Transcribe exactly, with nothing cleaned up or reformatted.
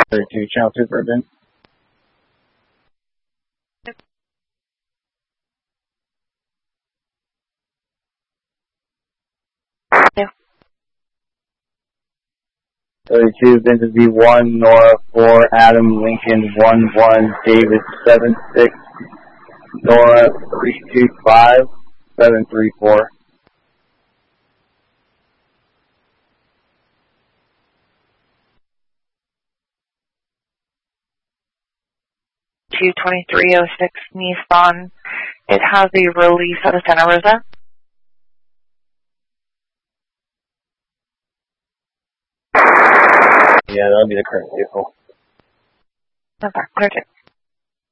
thirty-two, Channel Suburban. Yeah. thirty-two, Vincent V one, Nora four, Adam Lincoln one one, David seven six, Nora three two five, seven three four. two twenty-three oh six Nissan. It has a release out of Santa Rosa. Yeah, that'll be the current vehicle. Okay, perfect.